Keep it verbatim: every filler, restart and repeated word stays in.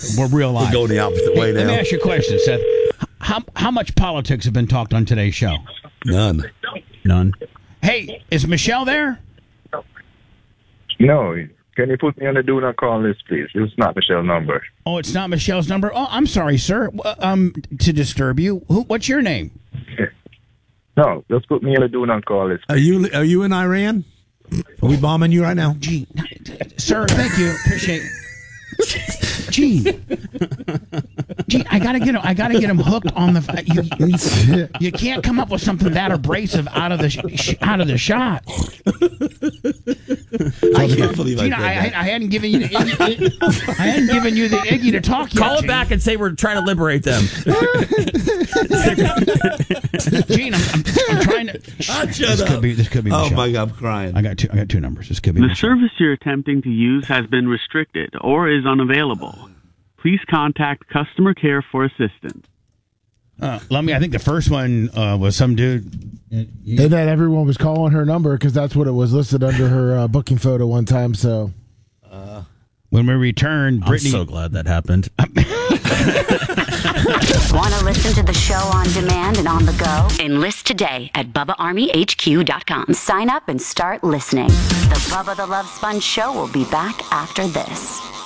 We're real live. We're going the opposite hey, way now. Let me ask you a question, Seth. How how much politics have been talked on today's show? None. None. Hey, is Michelle there? No. Can you put me on the do not call list, please? It's not Michelle's number. Oh, it's not Michelle's number? Oh, I'm sorry, sir. Um, to disturb you. Who, what's your name? No, just put me on the do not call list. Are you are you in Iran? Are we bombing you right now? Gene. Sir, thank you. Appreciate it. Gene. Gene, I gotta get him. I gotta get him hooked on the. You, you can't come up with something that abrasive out of the sh- out of the shot. I can't believe Gene, I, I, I, I hadn't given you. The, I hadn't given you the Iggy to talk yet. Call it Gene. back and say we're trying to liberate them. Gene, I'm, I'm, I'm trying to. Ah, shut this up. could be. This could be. Oh Michelle. my God, I'm crying. I got two. I got two numbers. This could be. The Michelle. service you're attempting to use has been restricted or is unavailable. Please contact customer care for assistance. Uh, let me. I think the first one uh, was some dude. And that everyone was calling her number because that's what it was listed under her uh, booking photo one time. So uh, when we returned, Brittany. I'm so glad that happened. Want to listen to the show on demand and on the go? Enlist today at Bubba Army H Q dot com. Sign up and start listening. The Bubba the Love Sponge Show will be back after this.